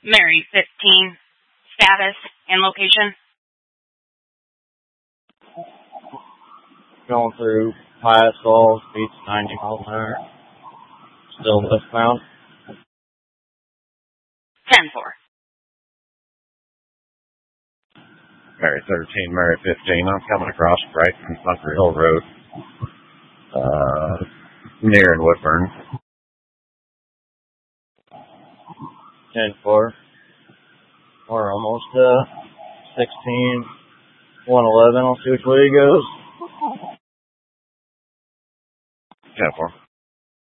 Mary 15, status and location. Going through Piasol, speeds 90 miles an hour. Still westbound. 10-4. Mary 13, Mary 15. I'm coming across right from Bunker Hill Road, near in Woodburn. 10-4. We're almost 16, 111. I'll see which way he goes. 10-4.